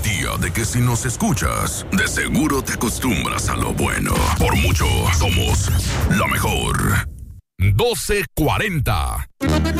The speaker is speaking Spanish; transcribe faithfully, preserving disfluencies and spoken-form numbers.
garantía de que si nos escuchas, de seguro te acostumbras a lo bueno. Por mucho, somos la mejor. doce cuarenta.